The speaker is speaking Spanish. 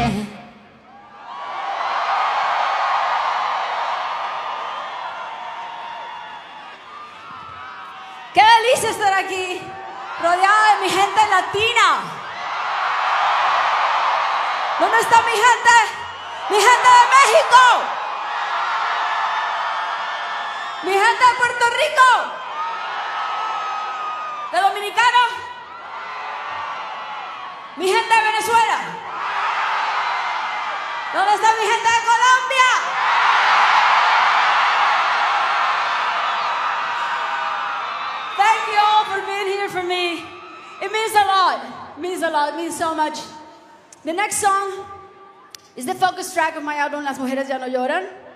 Qué delicia estar aquí, rodeada de mi gente latina. ¿Dónde está mi gente? Mi gente de México. Mi gente de Puerto Rico. ¿De Dominicano? Mi gente de Venezuela. ¿Dónde está mi gente de Colombia? Thank you all for being here for me. It means a lot. It means a lot. It means so much. The next song is the focus track of my album, Las Mujeres Ya No Lloran.